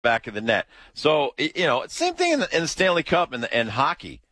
back of the net. So, same thing in the Stanley Cup and hockey.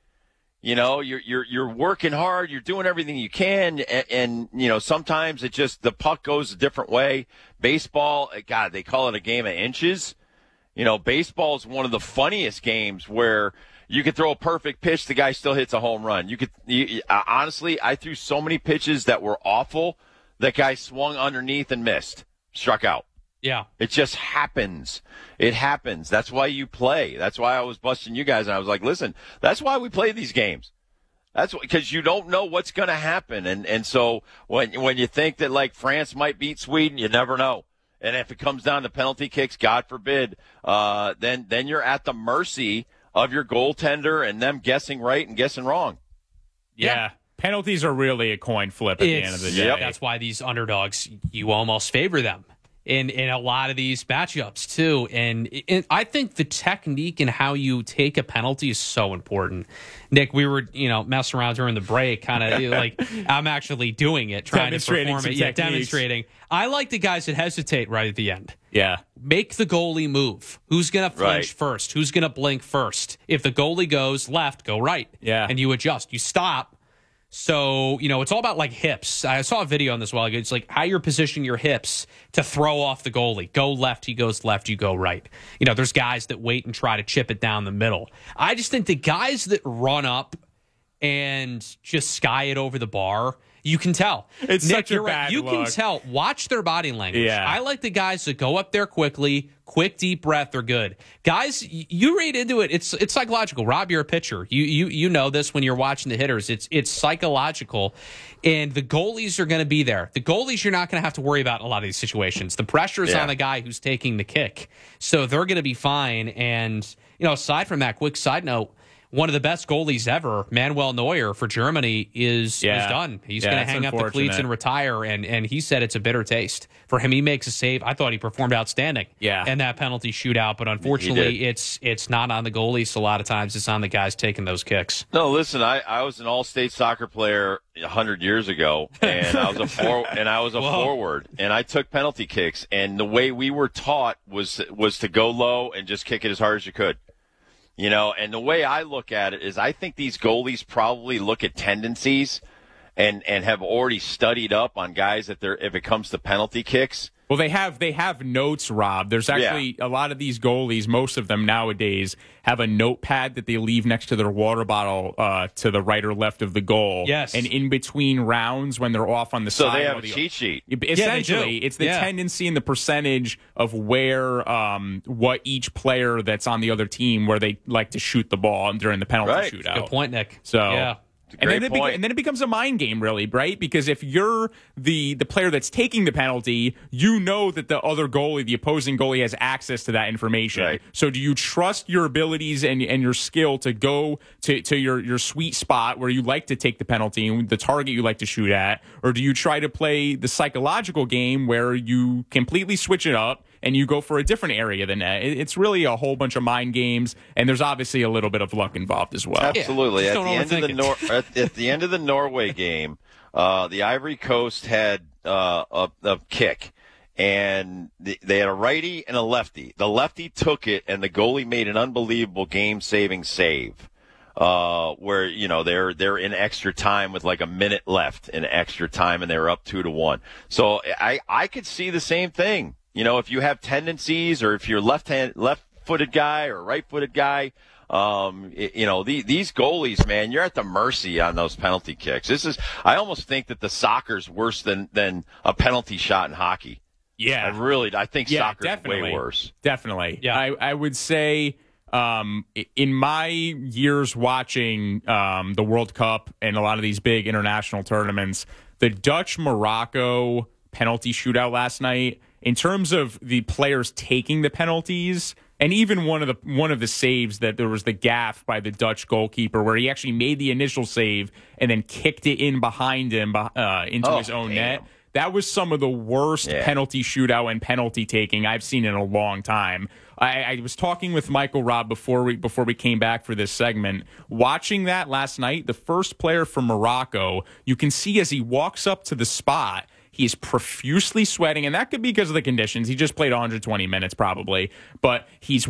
You're working hard, you're doing everything you can, and sometimes the puck goes a different way. Baseball, God, they call it a game of inches. Baseball is one of the funniest games where you could throw a perfect pitch, the guy still hits a home run. Honestly, I threw so many pitches that were awful, that guy swung underneath and missed, struck out. Yeah. It just happens. It happens. That's why you play. That's why I was busting you guys, and I was like, listen, that's why we play these games. That's because you don't know what's going to happen. And so when you think that, like, France might beat Sweden, you never know. And if it comes down to penalty kicks, God forbid, then you're at the mercy of your goaltender and them guessing right and guessing wrong. Yeah. Penalties are really a coin flip at the end of the day. Yep. That's why these underdogs, you almost favor them in a lot of these matchups too. And I think the technique and how you take a penalty is so important. Nick, we were, messing around during the break, kind of like I'm actually doing it, trying to perform it. Yeah, demonstrating. I like the guys that hesitate right at the end. Yeah. Make the goalie move. Who's going to flinch first? Who's going to blink first? If the goalie goes left, go right. Yeah. And you adjust. You stop. So, it's all about like hips. I saw a video on this a while ago. It's like how you're positioning your hips to throw off the goalie. Go left, he goes left, you go right. There's guys that wait and try to chip it down the middle. I just think the guys that run up and just sky it over the bar, you can tell. It's Nick, such a bad You look. can tell. Watch their body language. Yeah. I like the guys that go up there quickly, quick, deep breath. They're good. Guys, you read into it. It's psychological. Rob, you're a pitcher. You know this when you're watching the hitters. It's psychological, and the goalies are going to be there. The goalies you're not going to have to worry about in a lot of these situations. The pressure is on the guy who's taking the kick, so they're going to be fine. And aside from that, quick side note. One of the best goalies ever, Manuel Neuer for Germany, is done. He's going to hang up the cleats and retire, and he said it's a bitter taste. For him, he makes a save. I thought he performed outstanding in that penalty shootout, but unfortunately, it's not on the goalies. A lot of times it's on the guys taking those kicks. No, listen, I was an all-state soccer player 100 years ago, and I was a forward, and I took penalty kicks, and the way we were taught was to go low and just kick it as hard as you could. And the way I look at it is I think these goalies probably look at tendencies and have already studied up on guys if it comes to penalty kicks. Well, they have notes, Rob. There's actually a lot of these goalies, most of them nowadays, have a notepad that they leave next to their water bottle to the right or left of the goal. Yes. And in between rounds when they're off on the side. So they have a cheat sheet. Essentially, it's the tendency and the percentage of where what each player that's on the other team, where they like to shoot the ball during the penalty shootout. Good point, Nick. So, yeah. And then it becomes a mind game, really, right? Because if you're the player that's taking the penalty, you know that the other goalie, the opposing goalie, has access to that information. Right. So do you trust your abilities and your skill to go to your sweet spot where you like to take the penalty and the target you like to shoot at? Or do you try to play the psychological game where you completely switch it up and you go for a different area than that? It's really a whole bunch of mind games, and there's obviously a little bit of luck involved as well. Absolutely. At the end of the Norway game, the Ivory Coast had a kick, and they had a righty and a lefty. The lefty took it, and the goalie made an unbelievable game-saving save. Where they're in extra time with like a minute left in extra time, and they were up 2-1. So I could see the same thing. If you have tendencies, or if you're left-footed guy or right-footed guy, these goalies, man, you're at the mercy on those penalty kicks. I almost think that the soccer's worse than a penalty shot in hockey. Yeah, I think soccer's way worse. Definitely. Yeah, I would say. In my years watching the World Cup and a lot of these big international tournaments, the Dutch-Morocco penalty shootout last night, in terms of the players taking the penalties, and even one of the saves that there was the gaff by the Dutch goalkeeper where he actually made the initial save and then kicked it in behind him into his own net. That was some of the worst penalty shootout and penalty taking I've seen in a long time. I was talking with Michael, Rob, before we came back for this segment. Watching that last night, the first player from Morocco, you can see as he walks up to the spot, He's profusely sweating, and that could be because of the conditions. He just played 120 minutes probably, but he's